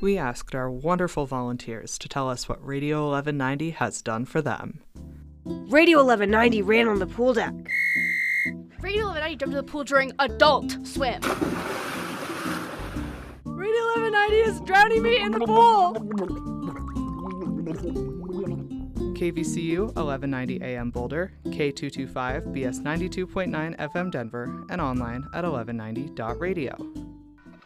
We asked our wonderful volunteers to tell us what Radio 1190 has done for them. Radio 1190 ran on the pool deck. Radio 1190 jumped in the pool during Adult Swim. Radio 1190 is drowning me in the pool. KVCU 1190 AM Boulder, K225 BS 92.9 FM Denver, and online at 1190.radio.